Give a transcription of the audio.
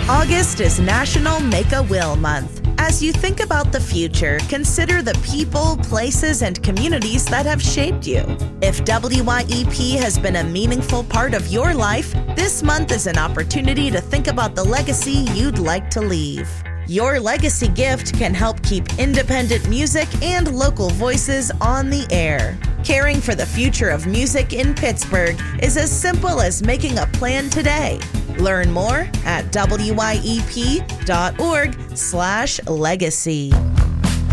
August is National Make-A-Will Month. As you think about the future, consider the people, places, and communities that have shaped you. If WYEP has been a meaningful part of your life, this month is an opportunity to think about the legacy you'd like to leave. Your legacy gift can help keep independent music and local voices on the air. Caring for the future of music in Pittsburgh is as simple as making a plan today. Learn more at wyep.org/legacy.